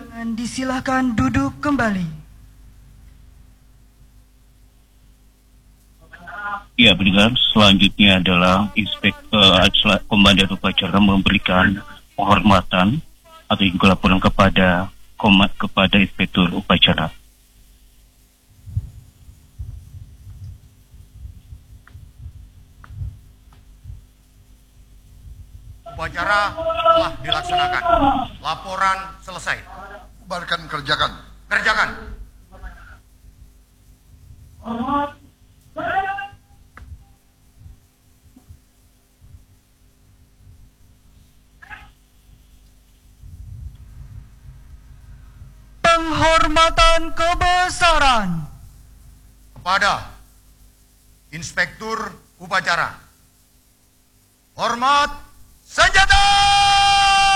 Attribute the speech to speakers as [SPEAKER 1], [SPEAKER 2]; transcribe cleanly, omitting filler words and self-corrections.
[SPEAKER 1] Dan disilahkan duduk kembali.
[SPEAKER 2] Ya, pendengar, selanjutnya adalah Komandan Upacara memberikan penghormatan atau juga laporan kepada Inspektur Upacara.
[SPEAKER 3] Upacara telah dilaksanakan. Laporan selesai.
[SPEAKER 4] Bubarkan, kerjakan.
[SPEAKER 3] Kerjakan.
[SPEAKER 1] Penghormatan kebesaran
[SPEAKER 3] Kepada Inspektur Upacara. Hormat senjata!